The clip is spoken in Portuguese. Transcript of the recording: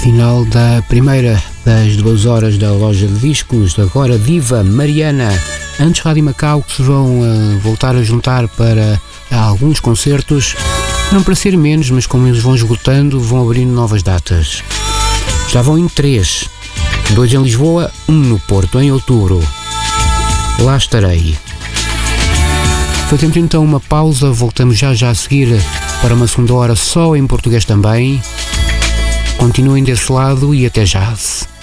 Final da primeira das 2 horas da loja de discos, agora Viva Mariana. Antes Rádio Macau, que se vão voltar a juntar para alguns concertos, não para ser menos, mas como eles vão esgotando, vão abrindo novas datas. Já vão em 3, 2 em Lisboa, 1 no Porto, em outubro. Lá estarei. Fazemos então uma pausa, voltamos já a seguir para uma segunda hora só em português também. Continuem desse lado e até já.